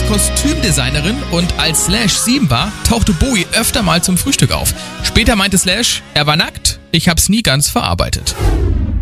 Kostümdesignerin und als Slash 7 war, tauchte Bowie öfter mal zum Frühstück auf. Später meinte Slash, er war nackt, ich hab's nie ganz verarbeitet.